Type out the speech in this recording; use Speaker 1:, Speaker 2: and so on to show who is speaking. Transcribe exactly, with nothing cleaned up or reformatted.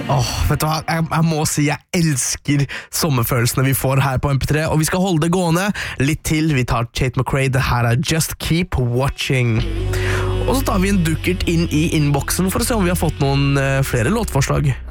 Speaker 1: Åh, vet du hva, jeg, jeg må si jeg elsker sommerfølelsene vi får her på M P tre, og vi skal holde det gående litt til. Vi tar Tate McRae, det her er Just Keep Watching. Og så tar vi en dukkert inn i innboksen for å se om vi har fått noen uh, flere låtforslag.